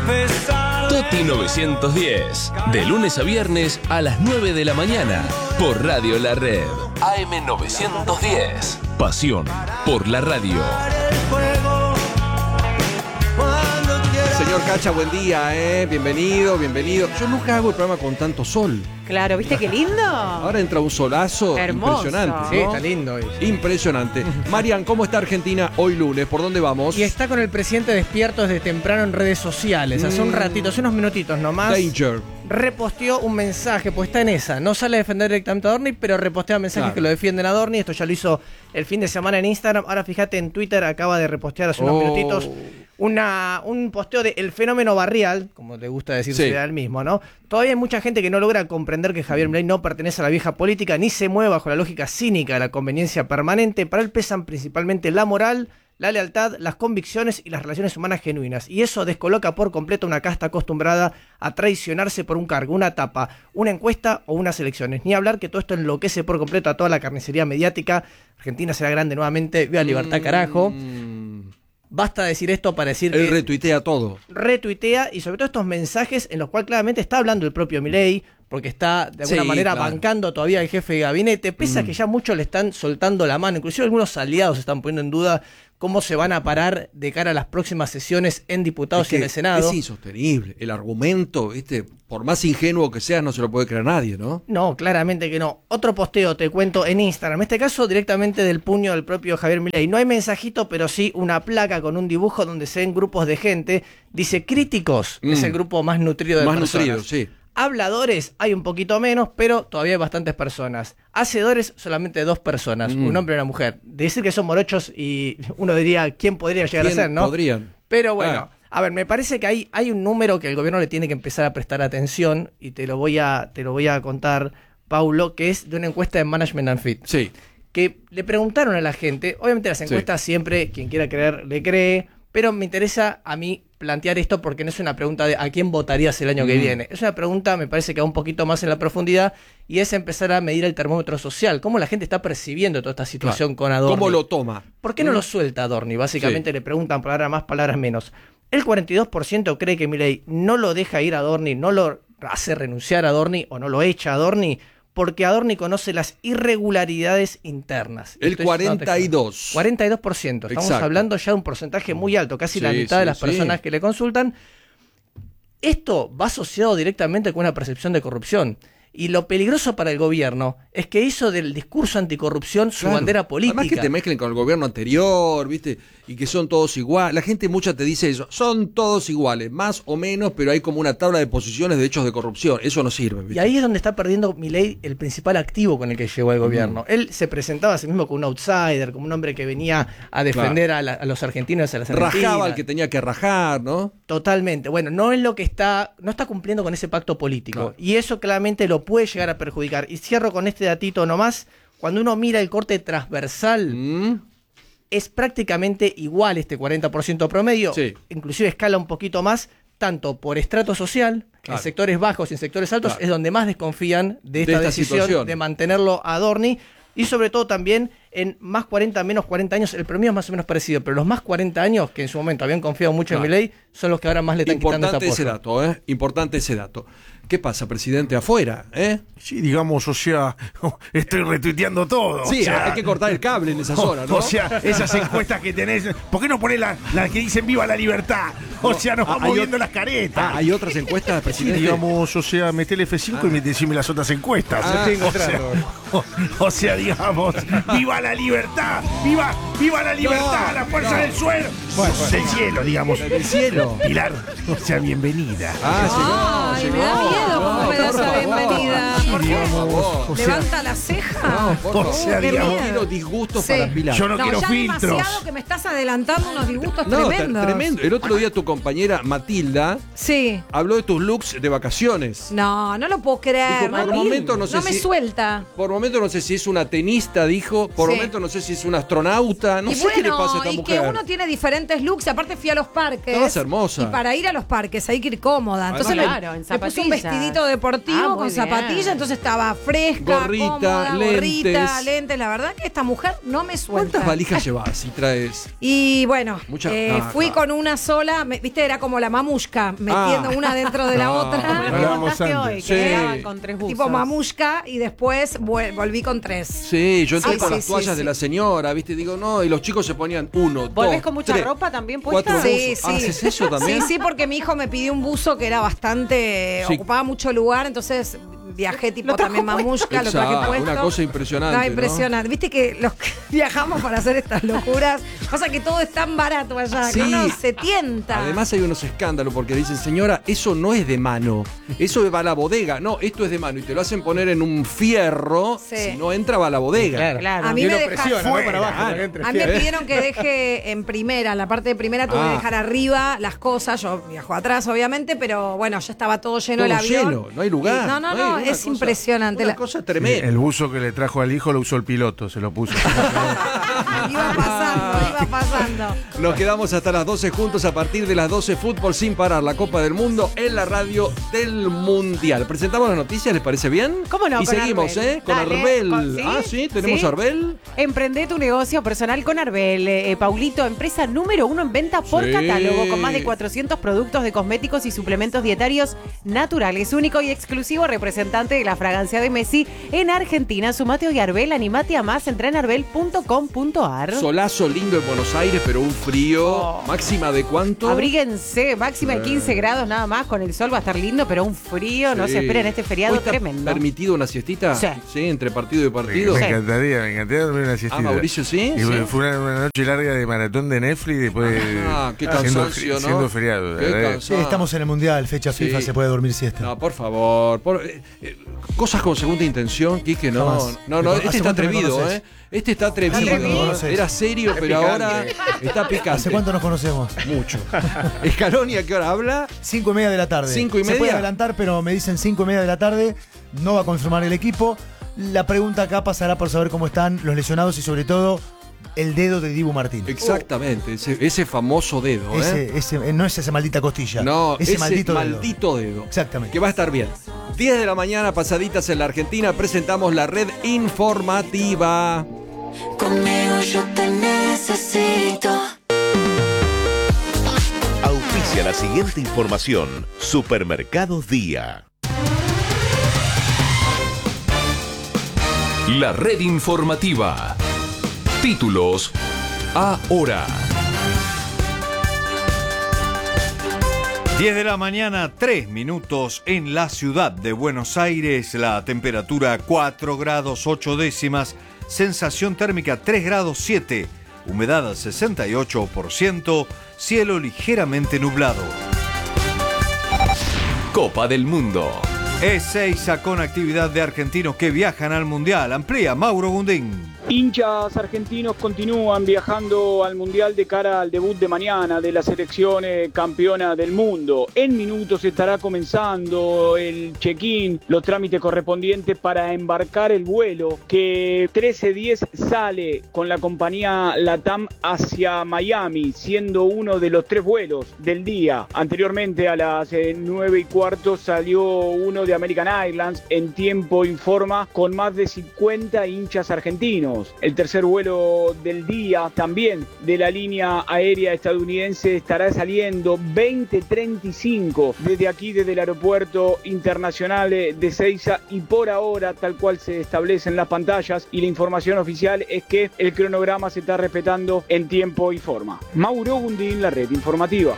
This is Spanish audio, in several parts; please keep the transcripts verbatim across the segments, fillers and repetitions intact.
Toti novecientos diez, de lunes a viernes a las nueve de la mañana, por Radio La Red. A M novecientos diez, pasión por la radio. Señor Cacha, buen día, eh. Bienvenido, bienvenido. Yo nunca hago el programa con tanto sol. Claro, ¿viste qué lindo? Ahora entra un solazo hermoso. Impresionante, ¿no? Sí, está lindo hoy. Impresionante. Marian, ¿cómo está Argentina hoy lunes? ¿Por dónde vamos? Y está con el presidente despierto desde temprano en redes sociales. Hace un ratito, hace unos minutitos nomás. Danger. Reposteó un mensaje, pues está en esa. No sale a defender directamente a Adorni, pero repostea mensajes Claro. que lo defienden a Adorni. Esto ya lo hizo el fin de semana en Instagram. Ahora fíjate, en Twitter acaba de repostear hace unos Oh. minutitos una, un posteo de El Fenómeno Barrial, como le gusta decirse Sí. a él mismo, ¿no? Todavía hay mucha gente que no logra comprender que Javier Milei no pertenece a la vieja política ni se mueve bajo la lógica cínica de la conveniencia permanente. Para él pesan principalmente la moral, la lealtad, las convicciones y las relaciones humanas genuinas. Y eso descoloca por completo una casta acostumbrada a traicionarse por un cargo, una etapa, una encuesta o unas elecciones. Ni hablar que todo esto enloquece por completo a toda la carnicería mediática. Argentina será grande nuevamente. Viva Libertad, carajo. Mm. Basta decir esto para decir Él que retuitea todo. retuitea, y sobre todo estos mensajes en los cuales claramente está hablando el propio Milei, porque está de alguna Sí, manera claro. bancando todavía al jefe de gabinete, pese a que ya muchos le están soltando la mano, inclusive algunos aliados están poniendo en duda cómo se van a parar de cara a las próximas sesiones en diputados Es y en que el Senado. Es insostenible. El argumento, ¿viste? Por más ingenuo que sea, no se lo puede creer nadie, ¿no? No, claramente que no. Otro posteo te cuento en Instagram, en este caso directamente del puño del propio Javier Milei. No hay mensajito, pero sí una placa con un dibujo donde se ven grupos de gente. Dice críticos, Mm. es el grupo más nutrido de Más personas. nutrido, sí. Habladores hay un poquito menos, pero todavía hay bastantes personas. Hacedores solamente dos personas, Mm. un hombre y una mujer. Decir que son morochos y uno diría, ¿quién podría llegar a ¿Quién ser, no? podrían? Pero bueno, Ah. a ver, me parece que hay, hay un número que el gobierno le tiene que empezar a prestar atención, y te lo voy a, te lo voy a contar, Paulo, que es de una encuesta de Management and Fit. Sí. Que le preguntaron a la gente, obviamente las encuestas siempre, quien quiera creer, le cree, pero me interesa a mí plantear esto porque no es una pregunta de a quién votarías el año que Mm. viene. Es una pregunta, me parece que va un poquito más en la profundidad, y es empezar a medir el termómetro social. ¿Cómo la gente está percibiendo toda esta situación Claro. con Adorni? ¿Cómo lo toma? ¿Por qué no lo suelta Adorni? Básicamente Sí. le preguntan palabras más, palabras menos. El cuarenta y dos por ciento cree que Milei no lo deja ir a Adorni, no lo hace renunciar a Adorni o no lo echa a Adorni, porque Adorni conoce las irregularidades internas. El Esto es cuarenta y dos. cuarenta y dos por ciento. Estamos Exacto. hablando ya de un porcentaje muy alto, casi la Sí, mitad sí, de las sí. personas que le consultan. Esto va asociado directamente con una percepción de corrupción. Y lo peligroso para el gobierno es que hizo del discurso anticorrupción su Claro. bandera política. Además que te mezclen con el gobierno anterior, ¿viste? Y que son todos iguales. La gente mucha te dice eso. Son todos iguales, más o menos, pero hay como una tabla de posiciones de hechos de corrupción. Eso no sirve, ¿viste? Y ahí es donde está perdiendo Milei el principal activo con el que llegó al gobierno. Él se presentaba a sí mismo como un outsider, como un hombre que venía a defender a, la- a los argentinos, a las argentinas. Rajaba al que tenía que rajar, ¿no? Totalmente. Bueno, no es lo que está, no está cumpliendo con ese pacto político. Claro. Y eso claramente lo puede llegar a perjudicar. Y cierro con este datito nomás. Cuando uno mira el corte transversal, Mm. es prácticamente igual este cuarenta por ciento promedio. Sí. Inclusive escala un poquito más, tanto por estrato social, Claro. en sectores bajos y en sectores altos, Claro. es donde más desconfían de esta, De esta decisión situación. de mantenerlo a Adorni. Y sobre todo también en más cuarenta, menos cuarenta años, el promedio es más o menos parecido, pero los más cuarenta años, que en su momento habían confiado mucho Claro. en Milei, son los que ahora más le están quitando ese Importante ese apoyo. dato, ¿eh? Importante ese dato. ¿Qué pasa, presidente? Afuera, ¿eh? Sí, digamos, o sea, estoy retuiteando todo. Sí, o sea, hay que cortar el cable en esa zona, ¿no? O sea, esas encuestas que tenés, ¿por qué no ponés las la que dicen viva la libertad? O sea, nos Ah, vamos hay viendo ot- las caretas. Ah, ¿hay otras encuestas, Sí, presidente? digamos, o sea, metele F cinco y me decime las otras encuestas. Ah, o, estoy sea, o, o sea, digamos, viva la libertad, viva, viva la libertad, No, la fuerza no. del suelo, del cielo, digamos. Del cielo. Pilar, o sea, bienvenida. Ah, Ay, llegó, me da llegó. miedo No, cómo me da por esa favor. bienvenida. ¿Por qué? Digamos, o sea, ¿Levanta la ceja? Por O favor, sea, no digamos- quiero disgustos Sí. para Pilar. yo no, No, quiero ya filtros. demasiado que me estás adelantando unos disgustos No, tremendos. tre- tremendo. El otro día tu compañera Matilda Sí. habló de tus looks de vacaciones. No, no lo puedo creer. Dijo, por Matilde. momento no sé me si- suelta. Por momento no sé si es una tenista, dijo. Por Sí. momento no sé si es una astronauta. No y sé bueno, qué le pasa a esta y mujer. que uno tiene diferentes looks. Y aparte fui a los parques. Estabas hermosa. Y para ir a los parques hay que ir cómoda. Entonces Además, me- claro, en me puse un zapatillas. vestidito deportivo Ah, muy con bien. zapatillas. entonces estaba fresca, Gorrita, cómoda, lentes. gorrita, lentes. La verdad que esta mujer no me suelta. ¿Cuántas valijas llevas si traes? Y bueno, Mucha- eh, ah, fui claro. con una sola, me- viste, era como la mamushka, metiendo Ah. una dentro de la No, otra. bueno. Como Hablábamos contaste antes. hoy, Sí. que llegaban con tres buzos. Tipo mamushka y después vuel- volví con tres. Sí, yo entré Sí, con sí, las sí, toallas sí. de la señora, ¿viste? Digo, no, y los chicos se ponían uno, ¿Volvés dos, con mucha tres, ropa también puesta? cuatro Sí, buzos. sí. ¿Haces eso también? Sí, sí, porque mi hijo me pidió un buzo que era bastante, Sí. ocupaba mucho lugar, entonces viajé tipo Lo trajo también mamushka, lo traje Exacto, puesto. una cosa impresionante, No, ¿no? impresionante. Viste que los que viajamos para hacer estas locuras, pasa que todo es tan barato allá, Sí. que uno se tienta. Además hay unos escándalos porque dicen, señora, eso no es de mano, eso va a la bodega. No, esto es de mano y te lo hacen poner en un fierro, Sí. si no entra va a la bodega. Claro. Claro. A mí Y me uno deja- presiona, ¿no? Fuera. Para abajo, Ah, para que entre A mí me fiel. pidieron que deje en primera, en la parte de primera tuve Ah. que dejar arriba las cosas, yo viajo atrás obviamente, pero bueno, ya estaba todo lleno Todo el avión. lleno, no hay lugar. No, no, hay no, una es cosa- impresionante. Una La- cosa Sí, tremenda. el buzo que le trajo al hijo lo usó el piloto, se lo puso. Iba pasando, iba pasando. Nos quedamos hasta las doce juntos a partir de las doce. Fútbol sin parar, la Copa del Mundo en la radio del Mundial. Presentamos las noticias, ¿les parece bien? ¿Cómo no? Y Con seguimos, Arbel. ¿eh? Con Dale, Arbel. con- ¿sí? Ah, sí, tenemos ¿Sí? Arbel. Emprende tu negocio personal con Arbel. Eh, eh, Paulito, empresa número uno en venta por Sí. catálogo, con más de cuatrocientos productos de cosméticos y suplementos dietarios naturales. Único y exclusivo representante de la fragancia de Messi en Argentina. Sumate hoy a Arbel, animate a más, entra en arbel punto com punto ar. Solazo lindo en Buenos Aires, pero un frío. Oh. Máxima de cuánto. Abríguense, máxima de quince grados nada más, con el sol va a estar lindo, pero un frío, no Sí. se esperen este feriado ¿Hoy está tremendo. ¿Permitido una siestita? Sí. entre partido y partido. Me Sí. encantaría, me encantaría dormir una siestita. Ah, Mauricio, ¿sí? Y Sí. fue una, una noche larga de maratón de Netflix después Ah, qué siendo, cansancio, ¿no? siendo feriado. Qué ¿verdad? cansancio. Sí, estamos en el Mundial, fecha Sí. FIFA, se puede dormir siesta. No, por favor. por- eh, eh, cosas con segunda intención, Quique, no. Jamás. No, no, ¿Hace este está cuánto me atrevido, conoces? ¿eh? Este está atrevido. ¿Hace cuánto me conoces? Era serio, Es pero picante. ahora está picante. ¿Hace cuánto nos conocemos? Mucho. Escaloni, ¿a qué hora habla? Cinco y media de la tarde. ¿Cinco y Se puede media? adelantar, pero me dicen cinco y media de la tarde. No va a confirmar el equipo. La pregunta acá pasará por saber cómo están los lesionados y sobre todo el dedo de Dibu Martínez. Exactamente, ese, ese famoso dedo, ¿eh? Ese, ese, no es esa maldita costilla. No, ese, ese maldito, dedo. maldito dedo. Exactamente. Que va a estar bien. diez de la mañana, pasaditas en la Argentina, presentamos la red informativa. Conmigo yo te necesito. Auspicia la siguiente información. Supermercados Día. La red informativa. Títulos ahora. diez de la mañana, tres minutos en la ciudad de Buenos Aires. La temperatura cuatro grados ocho décimas. Sensación térmica tres grados siete. Humedad al sesenta y ocho por ciento. Cielo ligeramente nublado. Copa del Mundo. Ezeiza con actividad de argentinos que viajan al Mundial. Amplía Mauro Gundín. Hinchas argentinos continúan viajando al Mundial de cara al debut de mañana de la selección eh, campeona del mundo. En minutos estará comenzando el check-in, los trámites correspondientes para embarcar el vuelo que trece diez sale con la compañía LATAM hacia Miami, siendo uno de los tres vuelos del día. Anteriormente a las eh, nueve y cuarto salió uno de American Airlines en tiempo informa con más de cincuenta hinchas argentinos. El tercer vuelo del día también de la línea aérea estadounidense estará saliendo veinte treinta y cinco desde aquí, desde el aeropuerto internacional de Ezeiza, y por ahora, tal cual se establece en las pantallas y la información oficial, es que el cronograma se está respetando en tiempo y forma. Mauro Gundín, la red informativa.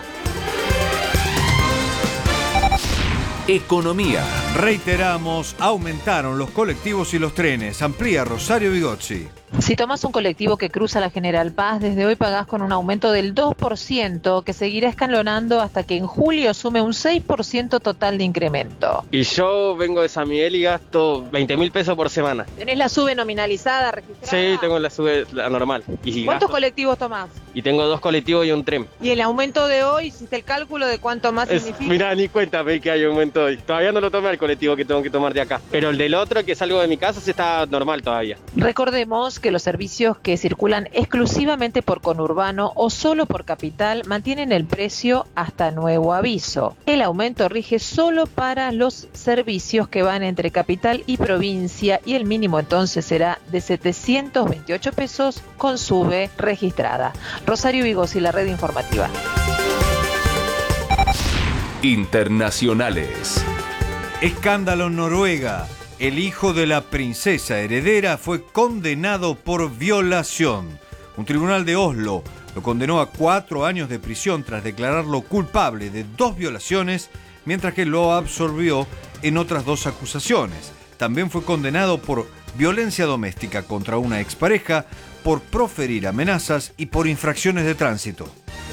Economía. Reiteramos, aumentaron los colectivos y los trenes. Amplía Rosario Bigozzi. Si tomas un colectivo que cruza la General Paz, desde hoy pagás con un aumento del dos por ciento que seguirá escalonando hasta que en julio sume un seis por ciento total de incremento. Y yo vengo de San Miguel y gasto veinte mil pesos por semana. ¿Tenés la sube nominalizada registrada? Sí, tengo la sube la normal. Y ¿Cuántos gasto colectivos tomás? y tengo dos colectivos y un tren. ¿Y el aumento de hoy, hiciste el cálculo de cuánto más Es, significa? mirá, ni cuenta ve que hay aumento hoy. Todavía no lo tomé al colectivo que tengo que tomar de acá. Pero el del otro, que salgo de mi casa, se está normal todavía. Recordemos que los servicios que circulan exclusivamente por conurbano o solo por capital mantienen el precio hasta nuevo aviso. El aumento rige solo para los servicios que van entre capital y provincia y el mínimo entonces será de setecientos veintiocho pesos con sube registrada. Rosario Vigosi, la red informativa. Internacionales. Escándalo en Noruega. El hijo de la princesa heredera fue condenado por violación. Un tribunal de Oslo lo condenó a cuatro años de prisión tras declararlo culpable de dos violaciones, mientras que lo absolvió en otras dos acusaciones. También fue condenado por violencia doméstica contra una expareja, por proferir amenazas y por infracciones de tránsito.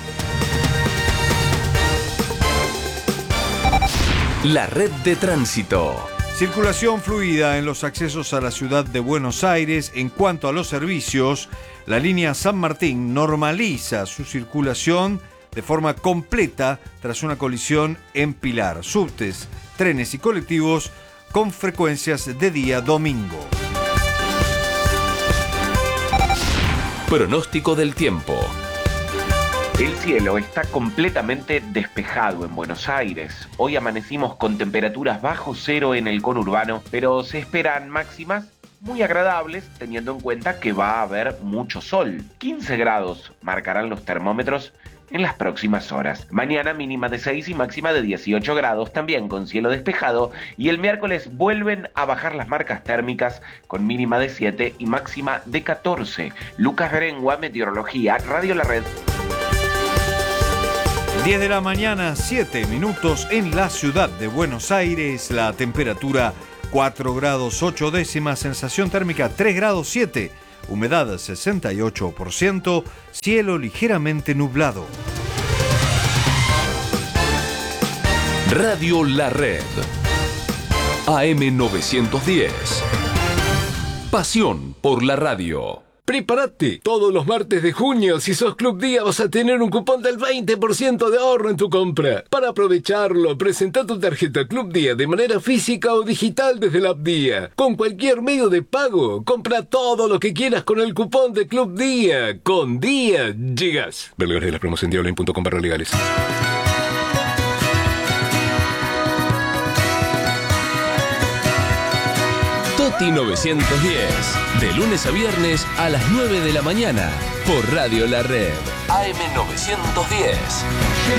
La red de tránsito. Circulación fluida en los accesos a la ciudad de Buenos Aires. En cuanto a los servicios, la línea San Martín normaliza su circulación de forma completa tras una colisión en Pilar. Subtes, trenes y colectivos con frecuencias de día domingo. Pronóstico del tiempo. El cielo está completamente despejado en Buenos Aires. Hoy amanecimos con temperaturas bajo cero en el conurbano, pero se esperan máximas muy agradables teniendo en cuenta que va a haber mucho sol. quince grados marcarán los termómetros en las próximas horas. Mañana mínima de seis y máxima de dieciocho grados, también con cielo despejado, y el miércoles vuelven a bajar las marcas térmicas con mínima de siete y máxima de catorce. Lucas Berengua, Meteorología, Radio La Red. diez de la mañana, siete minutos en la ciudad de Buenos Aires. La temperatura cuatro grados ocho décimas, sensación térmica tres grados siete. Humedad sesenta y ocho por ciento, cielo ligeramente nublado. Radio La Red. A M novecientos diez. Pasión por la radio. Prepárate, todos los martes de junio, si sos Club Día vas a tener un cupón del veinte por ciento de ahorro en tu compra. Para aprovecharlo, presenta tu tarjeta Club Día de manera física o digital desde la app Día. Con cualquier medio de pago, compra todo lo que quieras con el cupón de Club Día. Con Día llegas. Ver de las promos en diablin punto com barra legales. Toti novecientos diez, de lunes a viernes a las nueve de la mañana, por Radio La Red, A M novecientos diez.